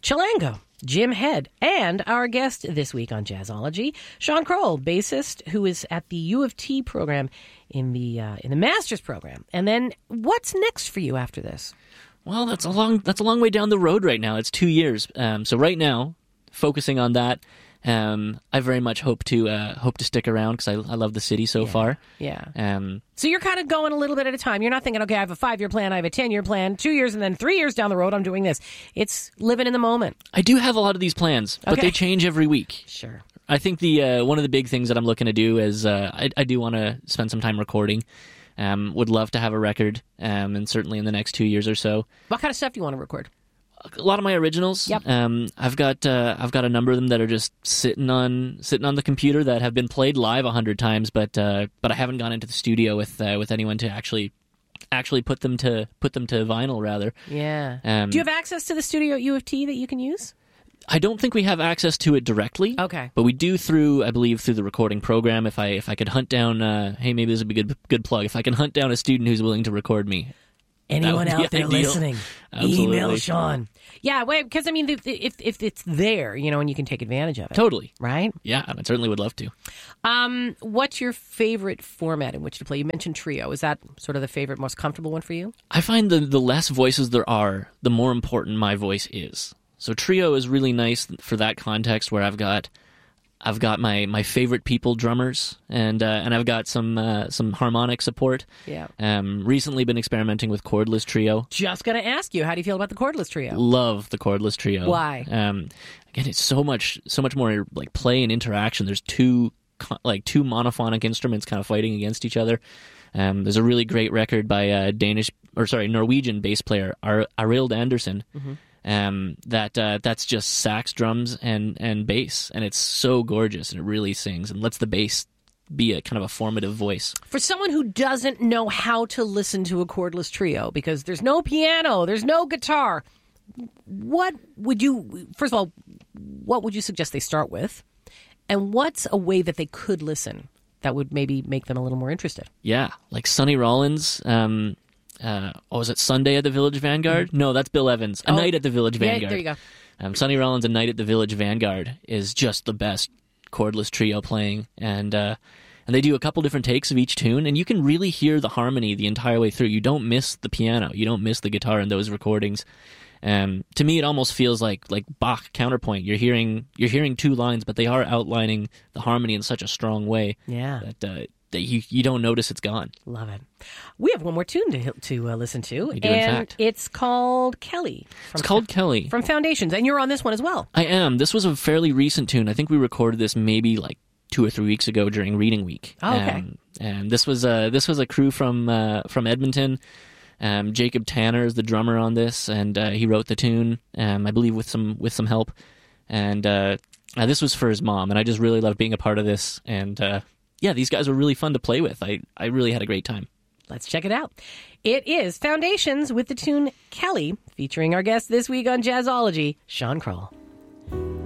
Chilango, Jim Head, and our guest this week on Jazzology, Sean Kroll, bassist who is at the U of T program in the master's program. And then what's next for you after this? Well, that's a long way down the road right now. It's 2 years. So right now, focusing on that. I very much hope to stick around because I love the city so far. Yeah. So you're kind of going a little bit at a time. You're not thinking, okay, I have a 5-year plan, I have a 10-year plan, 2 years, and then 3 years down the road, I'm doing this. It's living in the moment. I do have a lot of these plans, but they change every week. Sure. I think the one of the big things that I'm looking to do is I do want to spend some time recording. Would love to have a record, and certainly in the next 2 years or so. What kind of stuff do you want to record? A lot of my originals. Yep. I've got a number of them that are just sitting on the computer that have been played live 100 times, but I haven't gone into the studio with anyone to actually put them to vinyl rather. Yeah. Do you have access to the studio at U of T that you can use? I don't think we have access to it directly. Okay. But we do through the recording program. If I could hunt down, hey, maybe this would be a good plug. If I can hunt down a student who's willing to record me. Anyone out there listening, Absolutely. Email Sean. Yeah, because I mean, if it's there, and you can take advantage of it. Totally. Right? Yeah, I certainly would love to. What's your favorite format in which to play? You mentioned trio. Is that sort of the favorite, most comfortable one for you? I find the less voices there are, the more important my voice is. So trio is really nice for that context where I've got my favorite people drummers and I've got some harmonic support. Yeah. Recently been experimenting with cordless trio. Just gonna ask you, how do you feel about the cordless trio? Love the cordless trio. Why? Again, it's so much more like play and interaction. There's two monophonic instruments kind of fighting against each other. There's a really great record by Norwegian bass player Arild Andersen. Mm-hmm. That's just sax, drums, and bass, and it's so gorgeous, and it really sings and lets the bass be a kind of a formative voice. For someone who doesn't know how to listen to a cordless trio, because there's no piano, there's no guitar, what would you suggest they start with, and what's a way that they could listen that would maybe make them a little more interested? Yeah, like Sonny Rollins. Was it Sunday at the Village Vanguard? Mm-hmm. No, that's Bill Evans. A Night at the Village Vanguard. Yeah, there you go. Sonny Rollins' A Night at the Village Vanguard is just the best cordless trio playing, and they do a couple different takes of each tune, and you can really hear the harmony the entire way through. You don't miss the piano, you don't miss the guitar in those recordings. To me, it almost feels like Bach counterpoint. You're hearing two lines, but they are outlining the harmony in such a strong way. Yeah. That you don't notice it's gone. Love it. We have one more tune to listen to. We do, in fact. It's called Kelly. Kelly. From Foundations, and you're on this one as well. I am. This was a fairly recent tune. I think we recorded this maybe like 2 or 3 weeks ago during reading week. Oh, okay. And this was a crew from Edmonton. Jacob Tanner is the drummer on this, and he wrote the tune, I believe with some help. And this was for his mom, and I just really loved being a part of this. And yeah, these guys were really fun to play with. I really had a great time. Let's check it out. It is Foundations with the tune Kelly, featuring our guest this week on Jazzology, Sean Kroll.